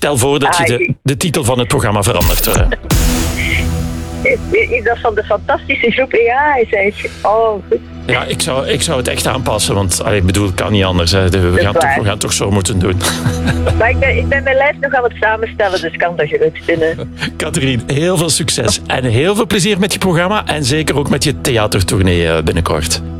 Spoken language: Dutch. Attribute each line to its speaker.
Speaker 1: Stel voor dat je de titel van het programma verandert.
Speaker 2: Is dat van de fantastische groep AI, zeg? Oh, goed.
Speaker 1: Ja, ik zou het echt aanpassen, want ik bedoel, het kan niet anders. Hè. We gaan het toch zo moeten doen.
Speaker 2: Maar ik ben mijn lijst nog aan het samenstellen, dus kan dat goed vinden.
Speaker 1: Catherine, heel veel succes en heel veel plezier met je programma en zeker ook met je theatertournee binnenkort.